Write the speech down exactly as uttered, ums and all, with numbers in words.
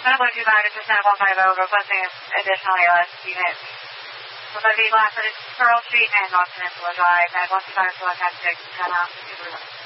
Double two five percent one five zero, requesting additional A L S units. So the vehicle has Pearl Street and North Peninsula Drive, at one two five, select at six, ten off, two